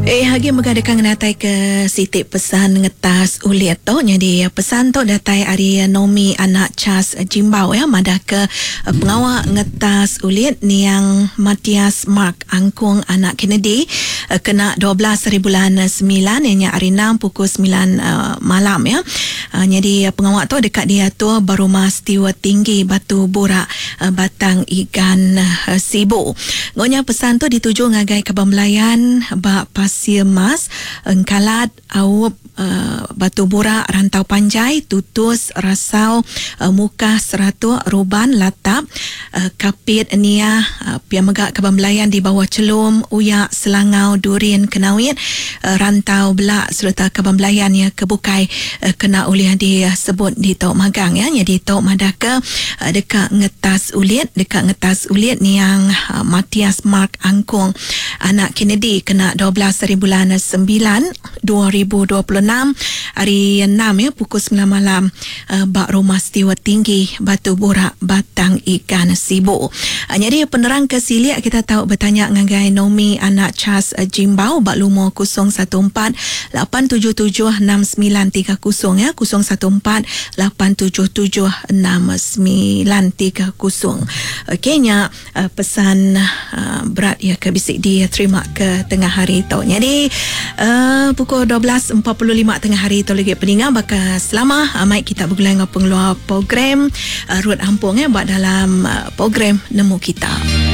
Hagi magadakan natai ke Siti pesan ngetas ulit to. Jadi pesan to datai ari Nomi anak Charles Jimbau ya madah ke pengawak ngetas ulit niang Matias Mark Angkung anak Kennedy kena 12 hari bulan 9 ianya hari 6 pukul 9 malam ya. Jadi pengawak tu dekat dia tu Barumah Setiwa Tinggi Batu Borak Batang Ikan Sibu. Ngonya pesan tu dituju ngagai Kebambelayan bak Pasir Mas Engkalat Aup Batu Borak Rantau Panjai Tutus Rasau Muka Seratuk Ruban Latap Kapit Nia Piamegak Kebambelayan di bawah Celum Uyak Selangau Durin Kenawit Rantau Belak serta Kebambelayan ya Kebukai kena oleh disebut di Tok Magang ya. Jadi Tok Madaka dekat ngetas ulit ni yang Matias Mark Angkung anak Kennedy kena 12 hari bulan 9 2026 hari 6 ya pukul 9 malam bak Rumah Setiwa Tinggi Batu Borak Batang Ikan Sibu. Jadi penerang kesiliak kita tahu bertanya ngagai Nomi anak Charles Jimbau bak lumo 014 877 6930 ya 014 877 6930. Okeynya pesan berat ya ke bisik dia terima ke tengah hari tu. Jadi pukul 12.45 tengah hari tu lagi peningan bakal selama mai kita bergulang pengeluar program Ruat Ampung ya buat dalam program Nemu Kita.